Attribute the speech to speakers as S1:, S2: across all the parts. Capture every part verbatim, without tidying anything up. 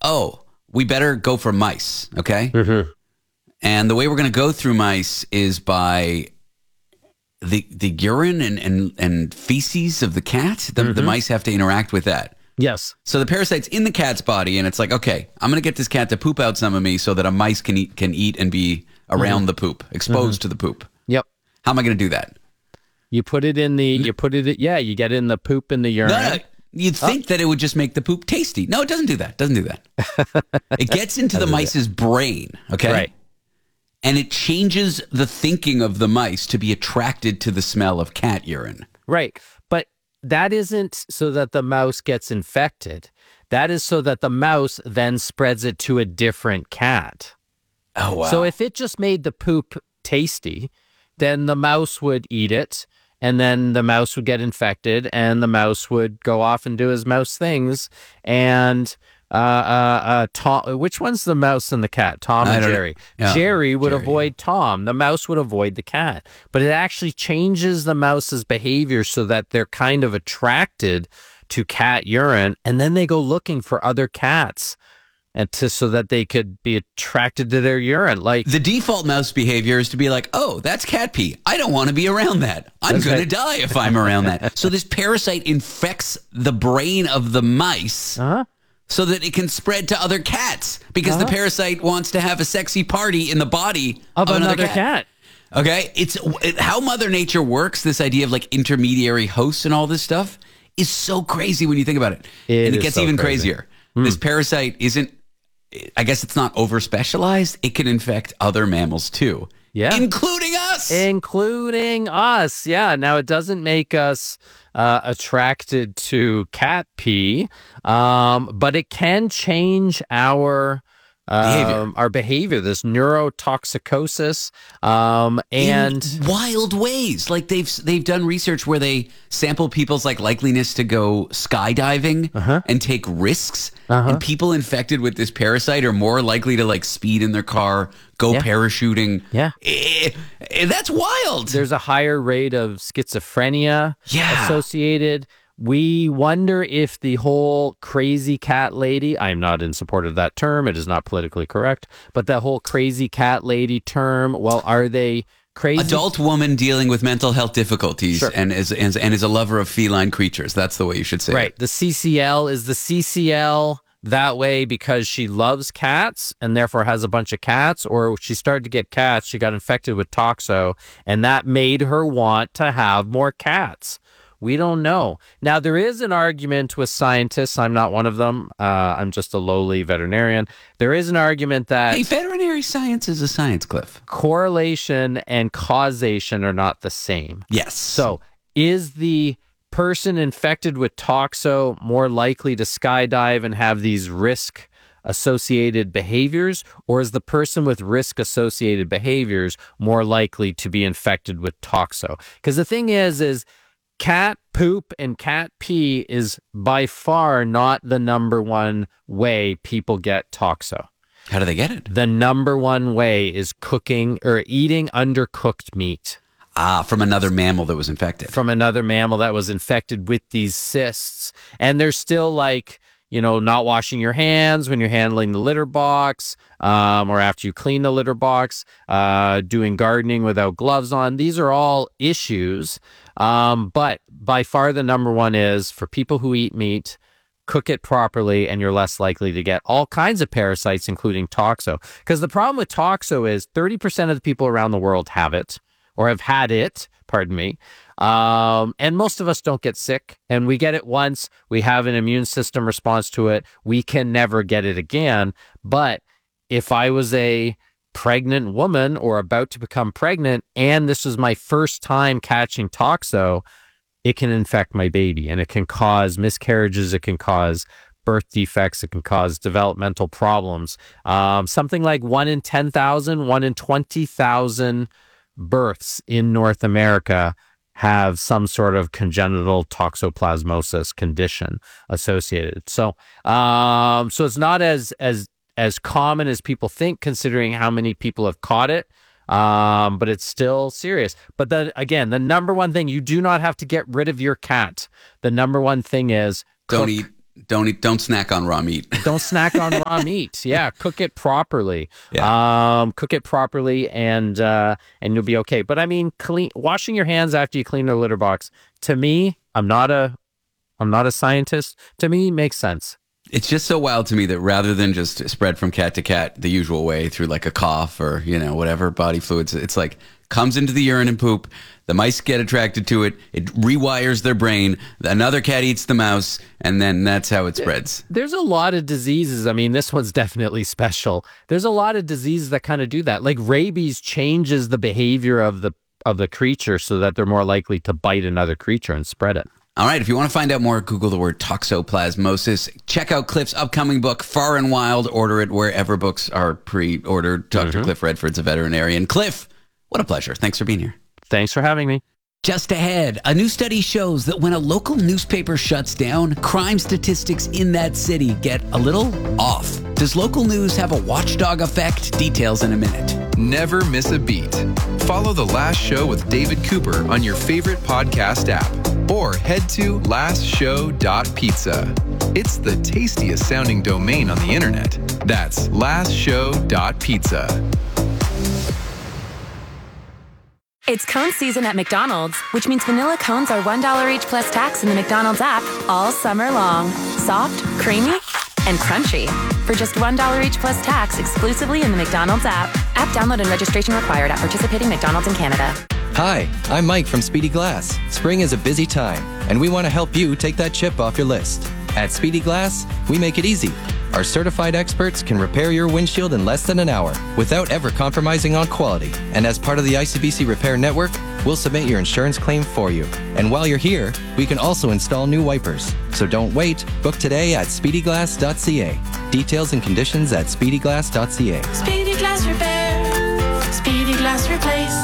S1: oh, we better go for mice, okay?
S2: Mm-hmm.
S1: And the way we're going to go through mice is by the the urine and, and, and feces of the cat. The,
S2: Mm-hmm.
S1: the mice have to interact with that.
S2: Yes.
S1: So the parasite's in the cat's body, and it's like, okay, I'm going to get this cat to poop out some of me so that a mice can eat, can eat and be around mm-hmm. the poop, exposed mm-hmm. to the poop.
S2: Yep.
S1: How am I going to do that?
S2: You put it in the, you put it, yeah, you get in the poop in the urine.
S1: No, no, you'd think oh. that it would just make the poop tasty. No, it doesn't do that. It doesn't do that. It gets into the mice's brain, okay?
S2: Right.
S1: And it changes the thinking of the mice to be attracted to the smell of cat urine.
S2: Right. But that isn't so that the mouse gets infected. That is so that the mouse then spreads it to a different cat.
S1: Oh, wow.
S2: So if it just made the poop tasty, then the mouse would eat it, and then the mouse would get infected, and the mouse would go off and do his mouse things. And uh, uh, uh, Tom, which one's the mouse and the cat? Tom and Jerry.
S1: Yeah,
S2: Jerry would
S1: Jerry.
S2: avoid Tom. The mouse would avoid the cat. But it actually changes the mouse's behavior so that they're kind of attracted to cat urine, and then they go looking for other cats. And to, so that they could be attracted to their urine. Like
S1: the default mouse behavior is to be like, oh, that's cat pee. I don't want to be around that. I'm going to die if I'm around that. So this parasite infects the brain of the mice
S2: uh-huh.
S1: so that it can spread to other cats because uh-huh. the parasite wants to have a sexy party in the body
S2: of,
S1: of
S2: another
S1: another cat.
S2: cat.
S1: Okay? It's it, how Mother Nature works, this idea of like intermediary hosts and all this stuff is so crazy when you think about it.
S2: it
S1: and it gets
S2: so
S1: even
S2: crazy.
S1: crazier.
S2: Mm.
S1: This parasite isn't I guess it's not over specialized. It can infect other mammals too.
S2: Yeah.
S1: Including us.
S2: Including us. Yeah. Now, it doesn't make us uh, attracted to cat pee, um, but it can change our um,
S1: behavior.
S2: Our behavior, this neurotoxicosis, um, and
S1: in wild ways. Like they've they've done research where they sample people's like likeliness to go skydiving
S2: uh-huh.
S1: and take risks.
S2: Uh-huh.
S1: And people infected with this parasite are more likely to like speed in their car, go
S2: yeah.
S1: parachuting.
S2: Yeah,
S1: eh, eh, that's wild.
S2: There's a higher rate of schizophrenia
S1: yeah.
S2: associated. We wonder if the whole crazy cat lady, I'm not in support of that term, it is not politically correct, but the whole crazy cat lady term, well, are they crazy?
S1: Adult woman dealing with mental health difficulties
S2: sure.
S1: and, is, and, and is a lover of feline creatures. That's the way you should say
S2: right.
S1: it.
S2: The C C L is the C C L that way because she loves cats and therefore has a bunch of cats, or she started to get cats, she got infected with toxo, and that made her want to have more cats. We don't know. Now, there is an argument with scientists. I'm not one of them. Uh, I'm just a lowly veterinarian. There is an argument that...
S1: Hey, veterinary science is a science, Cliff.
S2: Correlation and causation are not the same.
S1: Yes.
S2: So, is the person infected with toxo more likely to skydive and have these risk-associated behaviors, or is the person with risk-associated behaviors more likely to be infected with toxo? Because the thing is, is... cat poop and cat pee is by far not the number one way people get toxo.
S1: How do they get it?
S2: The number one way is cooking or eating undercooked meat.
S1: Ah, from another mammal that was infected.
S2: From another mammal that was infected with these cysts. And there's still like, you know, not washing your hands when you're handling the litter box, um, or after you clean the litter box, uh, doing gardening without gloves on. These are all issues. Um, but by far the number one is for people who eat meat, cook it properly, and you're less likely to get all kinds of parasites, including toxo. Because the problem with toxo is thirty percent of the people around the world have it or have had it, pardon me. Um, and most of us don't get sick, and we get it once. We have an immune system response to it. We can never get it again. But if I was a pregnant woman or about to become pregnant, and this was my first time catching toxo, it can infect my baby, and it can cause miscarriages. It can cause birth defects. It can cause developmental problems. Um, something like one in ten thousand, one in twenty thousand births in North America have some sort of congenital toxoplasmosis condition associated. So, um, so it's not as as as common as people think, considering how many people have caught it. Um, but it's still serious. But then again, the number one thing, you do not have to get rid of your cat. The number one thing is
S1: don't
S2: cook,
S1: eat Don't eat, don't snack on raw meat.
S2: Don't snack on raw meat. Yeah, cook it properly.
S1: Yeah.
S2: Um, cook it properly, and uh, and you'll be okay. But I mean, clean washing your hands after you clean the litter box. To me, I'm not a, I'm not a scientist. To me, makes sense.
S1: It's just so wild to me that rather than just spread from cat to cat the usual way through like a cough or, you know, whatever body fluids, it's like comes into the urine and poop. The mice get attracted to it. It rewires their brain. Another cat eats the mouse, and then that's how it spreads.
S2: There's a lot of diseases. I mean, this one's definitely special. There's a lot of diseases that kind of do that. Like rabies changes the behavior of the of the creature so that they're more likely to bite another creature and spread it.
S1: All right, if you want to find out more, Google the word toxoplasmosis. Check out Cliff's upcoming book, Far and Wild. Order it wherever books are pre-ordered. Doctor Mm-hmm. Cliff Redford's a veterinarian. Cliff, what a pleasure. Thanks for being here.
S2: Thanks for having me.
S1: Just ahead, a new study shows that when a local newspaper shuts down, crime statistics in that city get a little off. Does local news have a watchdog effect? Details in a minute.
S3: Never miss a beat. Follow The Last Show with David Cooper on your favorite podcast app or head to last show dot pizza. It's the tastiest sounding domain on the internet. That's last show dot pizza.
S4: It's cone season at McDonald's, which means vanilla cones are one dollar each plus tax in the McDonald's app all summer long. Soft, creamy, and crunchy. For just one dollar each plus tax exclusively in the McDonald's app. App download and registration required at participating McDonald's in Canada.
S5: Hi, I'm Mike from Speedy Glass. Spring is a busy time, and we want to help you take that chip off your list. At Speedy Glass, we make it easy. Our certified experts can repair your windshield in less than an hour without ever compromising on quality. And as part of the I C B C Repair Network, we'll submit your insurance claim for you. And while you're here, we can also install new wipers. So don't wait. Book today at speedy glass dot c a. Details and conditions at speedy glass dot c a.
S6: Speedy Glass Repair. Speedy Glass Replace.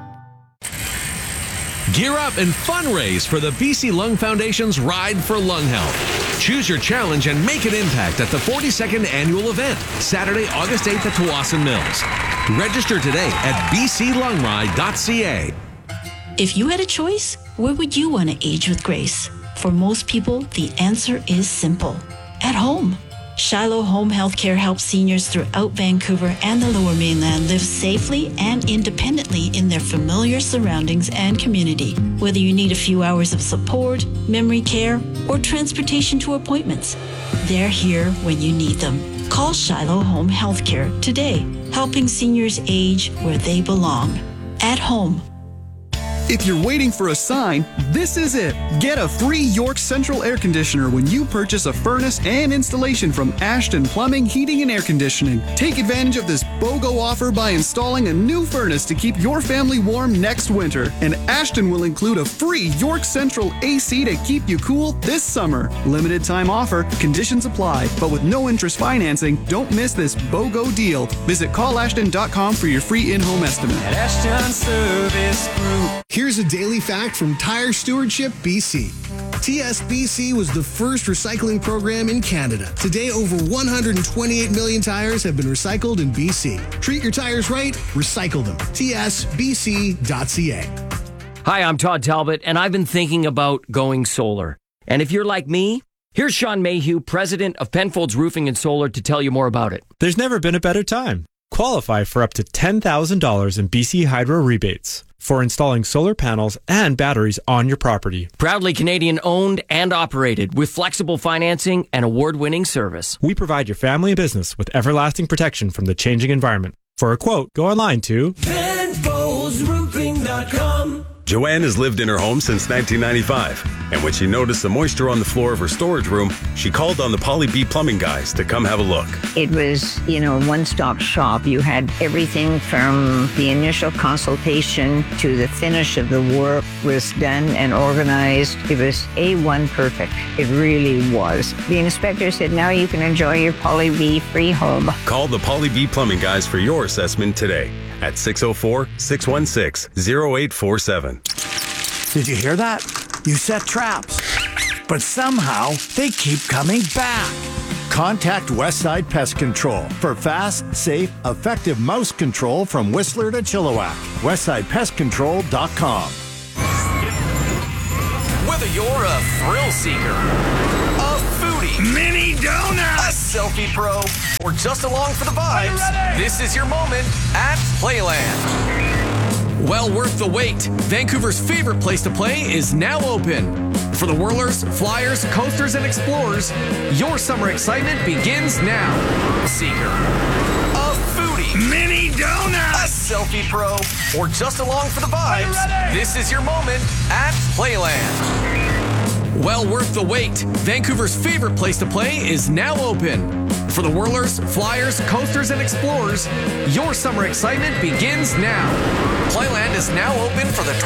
S7: Gear up and fundraise for the B C Lung Foundation's Ride for Lung Health. Choose your challenge and make an impact at the forty-second annual event, Saturday, August eighth at Tsawwassen Mills. Register today at b c lung ride dot c a.
S6: If you had a choice, where would you want to age with grace? For most people, the answer is simple. At home. Shiloh Home Healthcare helps seniors throughout Vancouver and the Lower Mainland live safely and independently in their familiar surroundings and community. Whether you need a few hours of support, memory care, or transportation to appointments, they're here when you need them. Call Shiloh Home Healthcare today, helping seniors age where they belong. At home.
S8: If you're waiting for a sign, this is it. Get a free York Central air conditioner when you purchase a furnace and installation from Ashton Plumbing, Heating, and Air Conditioning. Take advantage of this BOGO offer by installing a new furnace to keep your family warm next winter. And Ashton will include a free York Central A C to keep you cool this summer. Limited time offer, conditions apply, but with no interest financing, don't miss this BOGO deal. Visit call ashton dot com for your free in-home estimate.
S9: At Ashton Service Group. Here's a daily fact from Tire Stewardship B C. T S B C was the first recycling program in Canada. Today, over one hundred twenty-eight million tires have been recycled in B C. Treat your tires right, recycle them. T S B C dot c a.
S10: Hi, I'm Todd Talbot, and I've been thinking about going solar. And if you're like me, here's Sean Mayhew, president of Penfolds Roofing and Solar, to tell you more about it.
S11: There's never been a better time. Qualify for up to ten thousand dollars in B C Hydro rebates for installing solar panels and batteries on your property.
S10: Proudly Canadian owned and operated with flexible financing and award-winning service.
S11: We provide your family and business with everlasting protection from the changing environment. For a quote, go online to
S12: Penfolds Roofing dot com. Joanne has lived in her home since nineteen ninety-five, and when she noticed the moisture on the floor of her storage room, she called on the Polly B Plumbing guys to come have a look.
S13: It was, you know, a one-stop shop. You had everything from the initial consultation to the finish of the work was done and organized. It was A one perfect. It really was. The inspector said, now you can enjoy your Polly B free home.
S12: Call the Polly B Plumbing guys for your assessment today at six oh four, six one six, oh eight four seven.
S14: Did you hear that? You set traps, but somehow they keep coming back. Contact Westside Pest Control for fast, safe, effective mouse control from Whistler to Chilliwack. westside pest control dot com.
S15: Whether you're a thrill seeker, a foodie, Mini donut.
S16: A selfie pro. Or just along for the vibes. This is your moment at Playland.
S7: Well worth the wait. Vancouver's favorite place to play is now open. For the whirlers, flyers, coasters, and explorers, your summer excitement begins now.
S16: Seeker. A foodie.
S15: Mini donut.
S16: A selfie pro. Or just along for the vibes. This is your moment at Playland.
S7: Well worth the wait. Vancouver's favorite place to play is now open. For the whirlers, flyers, coasters, and explorers, your summer excitement begins now.
S16: Playland is now open for the